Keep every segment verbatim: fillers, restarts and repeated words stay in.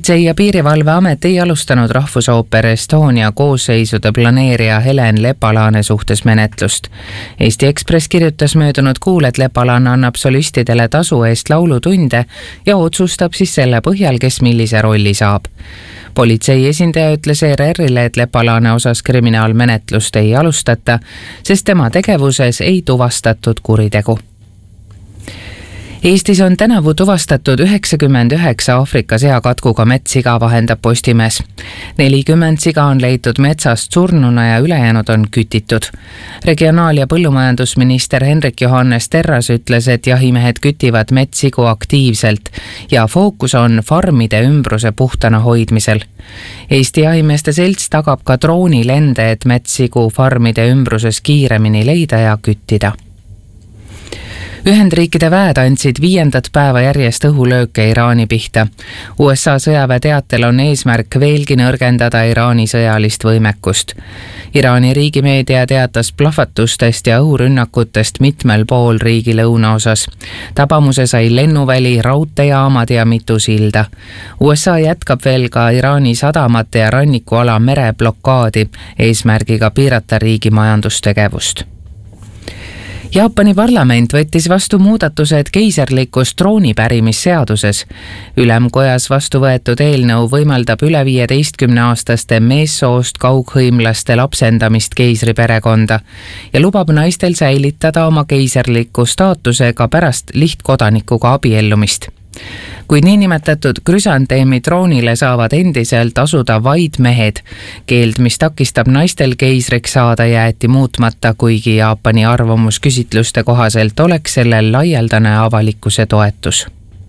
Politsei- ja Piirivalveamet ei alustanud Rahvusooper Estonia koosseisude planeerija Helen Lepalaane suhtes menetlust. Eesti Ekspress kirjutas möödunud kuul, et Lepalaane annab solistidele tasu eest laulutunde ja otsustab siis selle põhjal, kes millise rolli saab. Politsei esindaja ütles E R R-ile, et Lepalaane osas kriminaalmenetlust ei alustata, sest tema tegevuses ei tuvastatud kuritegu. Eestis on tänavu tuvastatud üheksakümmend üheksa Aafrika seakatkuga metssiga, vahendab Postimees. nelikümmend siga on leitud metsast surnuna ja ülejäänud on kütitud. Regionaal- ja põllumajandusminister Hendrik Johannes Terras ütles, et jahimehed kütivad metssigu aktiivselt ja fookus on farmide ümbruse puhtana hoidmisel. Eesti jahimeeste selts tagab ka droonilende, et metssigu farmide ümbruses kiiremini leida ja küttida. Ühendriikide väed andsid viiendat päeva järjest õhulööke Iraani pihta. U S A sõjaväe teatel on eesmärk veelgi nõrgendada Iraani sõjalist võimekust. Iraani riigimeedia teatas plahvatustest ja õhurünnakutest mitmel pool riigi lõunaosas. Tabamuse sai lennuväli, raudteejaamad ja mitu silda. U S A jätkab veel ka Iraani sadamate ja rannikuala mereblokaadi eesmärgiga piirata riigi majandustegevust. Jaapani parlament võttis vastu muudatused keisarlikus troonipärimisseaduses. Ülemkojas vastu võetud eelnõu võimaldab üle viieteistkümne aastaste meessoost kaughõimlaste lapsendamist keisriperekonda ja lubab naistel säilitada oma keisarliku staatusega pärast lihtkodanikuga abiellumist. Kuid niinimetatud krüsanteemi troonile saavad endiselt asuda vaid mehed. Keeld, mis takistab naistel keisriks saada, jäeti muutmata, kuigi Jaapani arvamusküsitluste kohaselt oleks sellel laialdane avalikkuse toetus.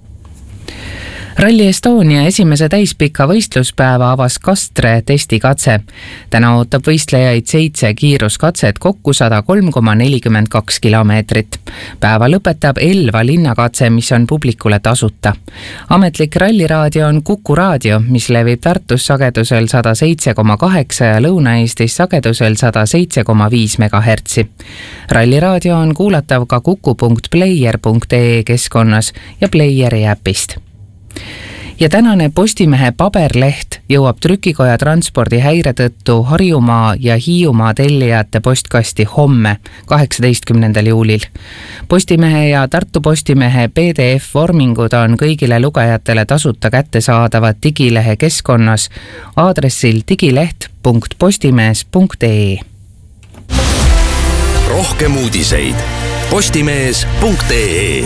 Rally Estonia esimese täispika võistluspäeva avas Kastre testikatse. Täna ootab võistlejaid seitse kiiruskatset, kokku sada kolm koma nelikümmend kaks kilomeetrit. Päeva lõpetab Elva linnakatse, mis on publikule tasuta. Ametlik ralliraadio on Kuku raadio, mis levib Tartus sagedusel sada seitse koma kaheksa ja Lõuna-Eestis sagedusel sada seitse koma viis megahertsi. Ralliraadio on kuulatav ka kuku punkt player punkt ee keskkonnas ja Playeri äpist. Ja tänane Postimehe paberleht jõuab trükikoja transpordihäire tõttu Harjumaa ja Hiiumaa tellijate postkasti homme, kaheksateistkümnendal juulil. Postimehe ja Tartu Postimehe P D F-vormingud on kõigile lugejatele tasuta kättesaadavad digilehe keskkonnas aadressil digileht punkt postimees punkt ee. Rohkem uudiseid postimees punkt ee.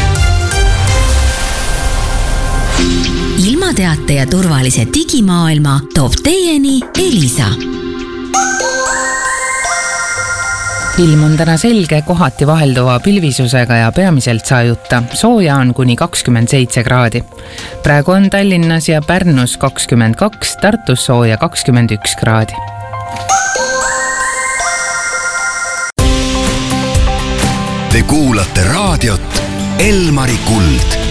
Ilmateate ja turvalise digimaailma toob teieni Elisa. Ilm on täna selge, kohati vahelduva pilvisusega ja peamiselt sajutta. Sooja on kuni kakskümmend seitse kraadi. Praegu on Tallinnas ja Pärnus kakskümmend kaks, Tartus sooja kakskümmend üks kraadi. Te kuulate raadiot Elmari Kuld.